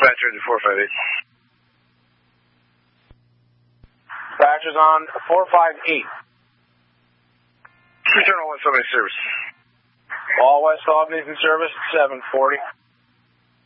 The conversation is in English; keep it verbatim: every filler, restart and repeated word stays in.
Dispatcher to four five eight. Dispatcher's on four five eight. Return all West Albany service. All West Albany in service, seven forty.